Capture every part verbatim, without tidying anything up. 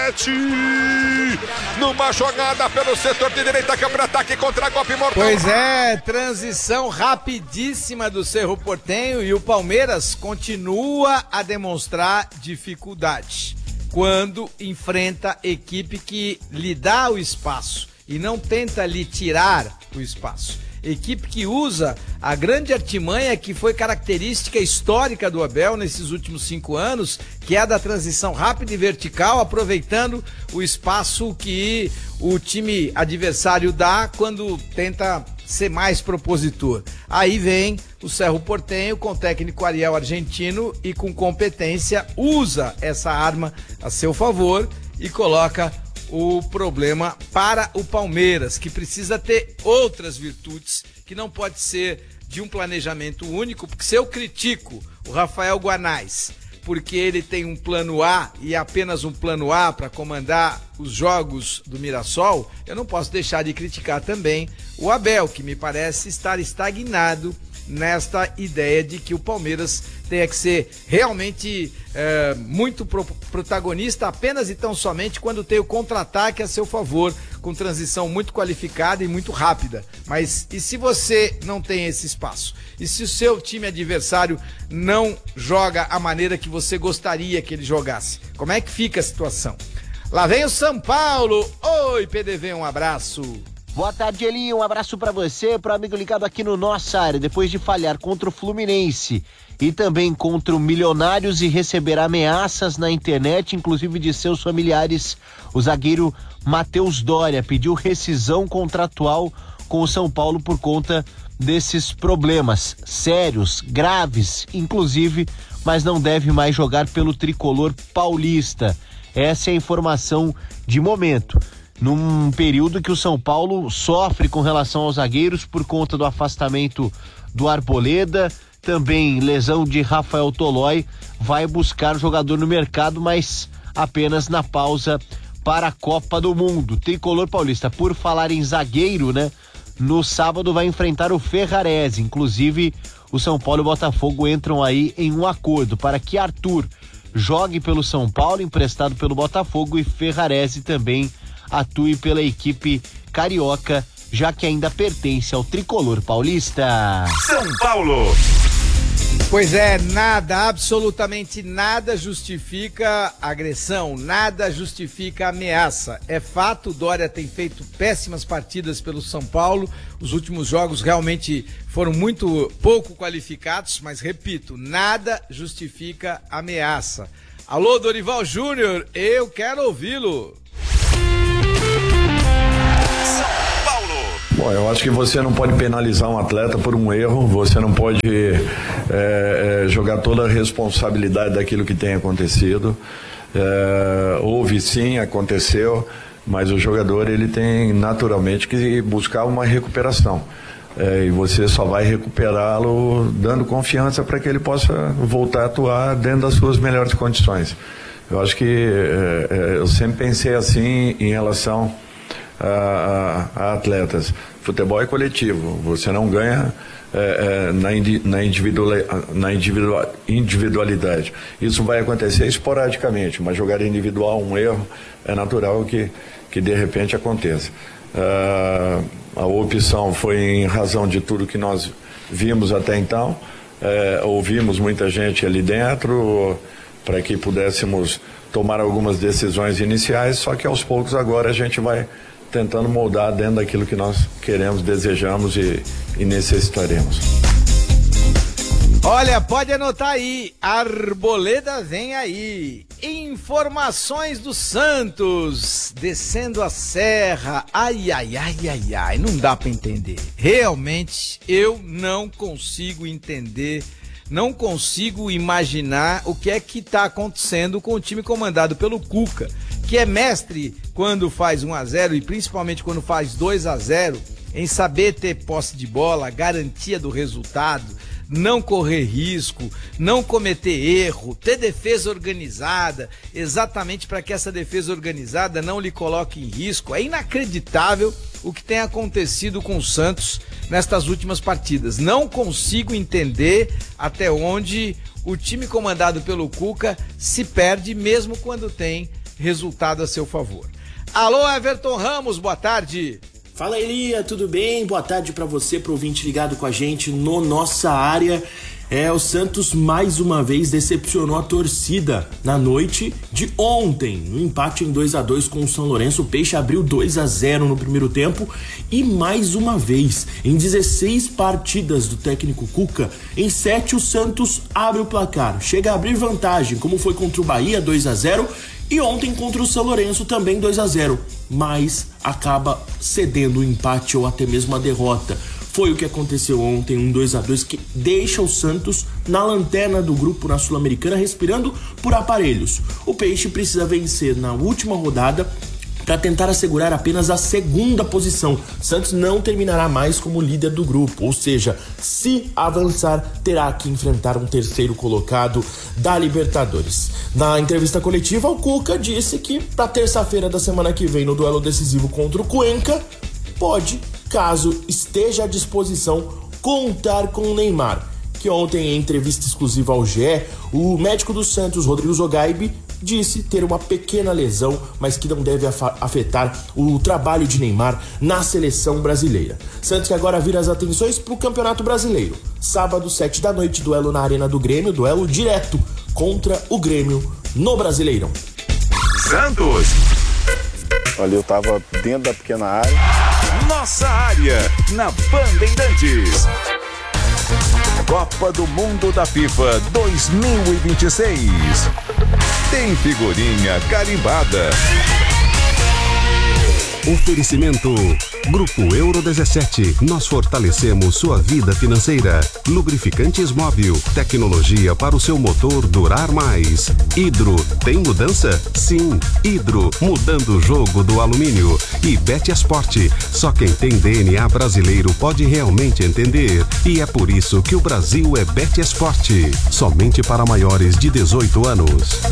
Zanetti, numa jogada pelo setor de direita, que é para ataque contra golpe mortal. Pois é, transição rapidíssima do Cerro Porteño e o Palmeiras continua a demonstrar dificuldade quando enfrenta equipe que lhe dá o espaço e não tenta lhe tirar o espaço. Equipe que usa a grande artimanha que foi característica histórica do Abel nesses últimos cinco anos, que é a da transição rápida e vertical, aproveitando o espaço que o time adversário dá quando tenta ser mais propositor. Aí vem o Cerro Porteño com o técnico Ariel Argentino e com competência usa essa arma a seu favor e coloca o problema para o Palmeiras, que precisa ter outras virtudes, que não pode ser de um planejamento único, porque se eu critico o Rafael Guanais porque ele tem um plano A e apenas um plano A para comandar os jogos do Mirassol, eu não posso deixar de criticar também o Abel, que me parece estar estagnado nesta ideia de que o Palmeiras tenha que ser realmente é, muito pro, protagonista apenas e tão somente quando tem o contra-ataque a seu favor, com transição muito qualificada e muito rápida. Mas e se você não tem esse espaço? E se o seu time adversário não joga a maneira que você gostaria que ele jogasse? Como é que fica a situação? Lá vem o São Paulo. Oi, P D V, um abraço. Boa tarde, Elinho. Um abraço pra você, pro amigo ligado aqui no Nossa Área. Depois de falhar contra o Fluminense e também contra o Milionários e receber ameaças na internet, inclusive de seus familiares, o zagueiro Matheus Doria pediu rescisão contratual com o São Paulo por conta desses problemas sérios, graves, inclusive, mas não deve mais jogar pelo tricolor paulista. Essa é a informação de momento. Num período que o São Paulo sofre com relação aos zagueiros por conta do afastamento do Arboleda, também lesão de Rafael Tolói, vai buscar jogador no mercado, mas apenas na pausa para a Copa do Mundo. Tricolor paulista, por falar em zagueiro, né? No sábado vai enfrentar o Ferrarese, inclusive o São Paulo e o Botafogo entram aí em um acordo para que Arthur jogue pelo São Paulo, emprestado pelo Botafogo, e Ferrarese também atue pela equipe carioca, já que ainda pertence ao tricolor paulista. São Paulo. Pois é, nada, absolutamente nada justifica agressão, nada justifica ameaça. É fato, o Doria tem feito péssimas partidas pelo São Paulo, os últimos jogos realmente foram muito pouco qualificados, mas repito, nada justifica ameaça. Alô, Dorival Júnior, eu quero ouvi-lo. Bom, eu acho que você não pode penalizar um atleta por um erro, você não pode é, é, jogar toda a responsabilidade daquilo que tem acontecido. É, houve sim, aconteceu, mas o jogador ele tem naturalmente que buscar uma recuperação. É, e você só vai recuperá-lo dando confiança para que ele possa voltar a atuar dentro das suas melhores condições. Eu acho que é, é, eu sempre pensei assim em relação a, a, a atletas. Futebol é coletivo, você não ganha é, é, na, indi, na, individual, na individual, individualidade. Isso vai acontecer esporadicamente, uma jogada individual, um erro, é natural que, que de repente aconteça. Uh, a opção foi em razão de tudo que nós vimos até então, é, ouvimos muita gente ali dentro para que pudéssemos tomar algumas decisões iniciais, só que aos poucos agora a gente vai tentando moldar dentro daquilo que nós queremos, desejamos e, e necessitaremos. Olha, pode anotar aí, Arboleda vem aí. Informações do Santos, descendo a serra, ai, ai, ai, ai, ai, não dá pra entender. Realmente, eu não consigo entender, não consigo imaginar o que é que tá acontecendo com o time comandado pelo Cuca, que é mestre quando faz um a zero e principalmente quando faz dois a zero, em saber ter posse de bola, garantia do resultado, não correr risco, não cometer erro, ter defesa organizada, exatamente para que essa defesa organizada não lhe coloque em risco. É inacreditável o que tem acontecido com o Santos nestas últimas partidas. Não consigo entender até onde o time comandado pelo Cuca se perde, mesmo quando tem resultado a seu favor. Alô, Everton Ramos, boa tarde. Fala, Elia, tudo bem? Boa tarde para você, pro ouvinte ligado com a gente no Nossa Área. É, o Santos mais uma vez decepcionou a torcida na noite de ontem, no empate em dois a dois com o São Lourenço. O Peixe abriu dois a zero no primeiro tempo e mais uma vez, em dezesseis partidas do técnico Cuca, em sete o Santos abre o placar, chega a abrir vantagem, como foi contra o Bahia, dois a zero, e ontem contra o São Lourenço também dois a zero, mas acaba cedendo o empate ou até mesmo a derrota. Foi o que aconteceu ontem, um dois a dois que deixa o Santos na lanterna do grupo na Sul-Americana, respirando por aparelhos. O Peixe precisa vencer na última rodada para tentar assegurar apenas a segunda posição. Santos não terminará mais como líder do grupo, ou seja, se avançar, terá que enfrentar um terceiro colocado da Libertadores. Na entrevista coletiva, o Cuca disse que para terça-feira da semana que vem, no duelo decisivo contra o Cuenca, pode, caso esteja à disposição, contar com o Neymar, que ontem, em entrevista exclusiva ao G E, o médico do Santos, Rodrigo Zogaibi, disse ter uma pequena lesão, mas que não deve afetar o trabalho de Neymar na seleção brasileira. Santos que agora vira as atenções para o Campeonato Brasileiro. Sábado, sete da noite, duelo na Arena do Grêmio, duelo direto contra o Grêmio no Brasileirão. Santos. Ali eu tava dentro da pequena área. Nossa Área, na Bandeirantes. Copa do Mundo da FIFA dois mil e vinte e seis. Tem figurinha carimbada. Oferecimento Grupo Euro dezessete. Nós fortalecemos sua vida financeira. Lubrificantes Móbil. Tecnologia para o seu motor durar mais. Hidro. Tem mudança? Sim. Hidro. Mudando o jogo do alumínio. E Betesport. Só quem tem D N A brasileiro pode realmente entender. E é por isso que o Brasil é Betesport. Somente para maiores de dezoito anos.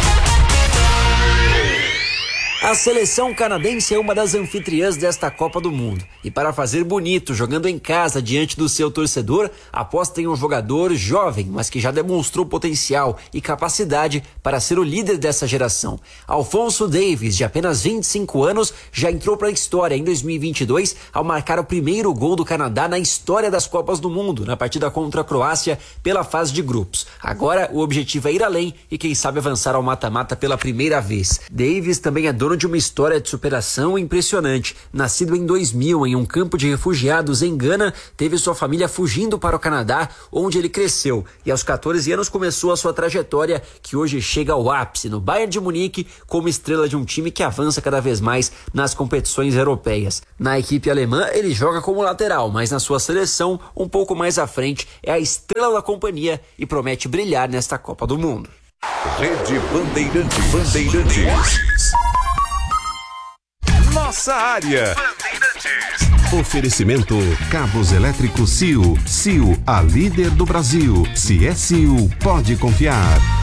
A seleção canadense é uma das anfitriãs desta Copa do Mundo. E para fazer bonito, jogando em casa diante do seu torcedor, aposta em um jogador jovem, mas que já demonstrou potencial e capacidade para ser o líder dessa geração. Alphonso Davies, de apenas vinte e cinco anos, já entrou para a história em dois mil e vinte e dois ao marcar o primeiro gol do Canadá na história das Copas do Mundo, na partida contra a Croácia pela fase de grupos. Agora, o objetivo é ir além e quem sabe avançar ao mata-mata pela primeira vez. Davies também é dono de uma história de superação impressionante. Nascido em dois mil em um campo de refugiados em Gana, teve sua família fugindo para o Canadá, onde ele cresceu, e aos quatorze anos começou a sua trajetória, que hoje chega ao ápice no Bayern de Munique como estrela de um time que avança cada vez mais nas competições europeias. Na equipe alemã ele joga como lateral, mas na sua seleção, um pouco mais à frente, é a estrela da companhia e promete brilhar nesta Copa do Mundo. Rede Bandeirantes. Bandeirantes. Nossa Área. Oferecimento Cabos Elétricos C I O. C I O, a líder do Brasil. Se é C I O, pode confiar.